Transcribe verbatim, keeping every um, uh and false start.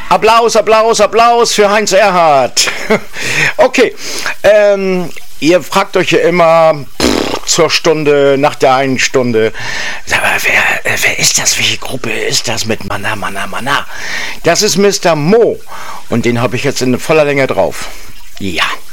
Applaus, Applaus, Applaus für Heinz Erhardt. Okay, ähm, ihr fragt euch ja immer pff, zur Stunde, nach der einen Stunde, aber wer, wer ist das? Welche Gruppe ist das mit Mana, Mana, Mana? Das ist Mister Mo und den habe ich jetzt in voller Länge drauf. Ja.